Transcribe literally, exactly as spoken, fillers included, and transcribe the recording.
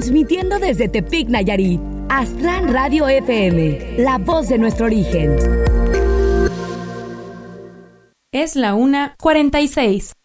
Transmitiendo desde Tepic, Nayarit. Aztlán Radio F M, la voz de nuestro origen. Es la una cuarenta y seis.